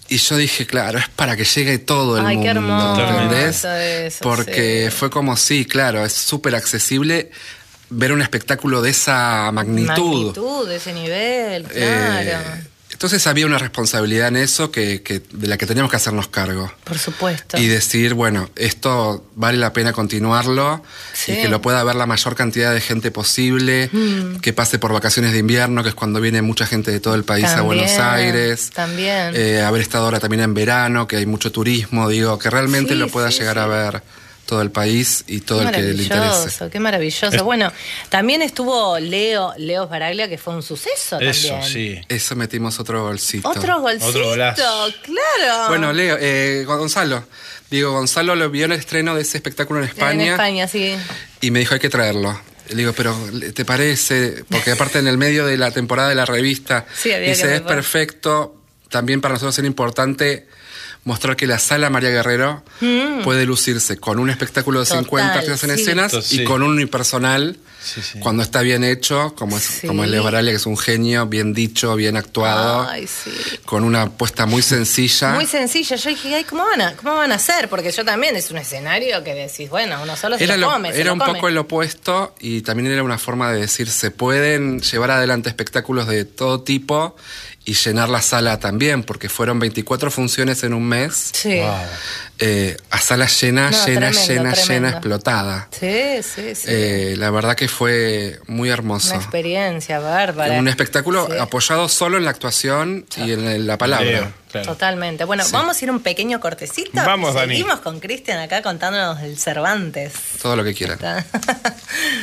Y yo dije, claro, es para que llegue todo el mundo, qué hermoso, ¿entendés? eso, Porque fue como, sí, claro, es súper accesible ver un espectáculo de esa magnitud. De ese nivel, claro. Entonces había una responsabilidad en eso de la que teníamos que hacernos cargo. Por supuesto. Y decir, bueno, esto vale la pena continuarlo y que lo pueda ver la mayor cantidad de gente posible, que pase por vacaciones de invierno, que es cuando viene mucha gente de todo el país a Buenos Aires. También. Haber estado ahora también en verano, que hay mucho turismo, digo, que realmente lo pueda llegar a ver todo el país y todo el que le interese. Qué maravilloso. Bueno, también estuvo Leo Sbaraglia, que fue un suceso eso, también. Sí. Eso metimos otro golcito. Otro golazo, claro. Bueno, Gonzalo lo vio en el estreno de ese espectáculo en España. En España, sí. Y me dijo, hay que traerlo. Le digo, pero ¿te parece? Porque aparte en el medio de la temporada de la revista, dice, es perfecto. También para nosotros era importante mostrar que la Sala María Guerrero puede lucirse con un espectáculo de 50 artistas en escenas y con un unipersonal cuando está bien hecho, como es Leo Sbaraglia, que es un genio, bien dicho, bien actuado, con una puesta muy sencilla. Muy sencilla. Yo dije, ay, ¿cómo van a hacer? Porque yo también es un escenario que decís, bueno, uno solo se lo come. Era un poco el opuesto y también era una forma de decir, se pueden llevar adelante espectáculos de todo tipo y llenar la sala también, porque fueron 24 funciones en un mes. Sí. Wow. A sala llena, llena, explotada. Sí. La verdad que fue muy hermoso. Una experiencia bárbara. Un espectáculo apoyado solo en la actuación y en la palabra. Claro. Totalmente. Bueno, vamos a ir un pequeño cortecito. Vamos, Dani. Seguimos con Cristian acá contándonos del Cervantes. Todo lo que quieran.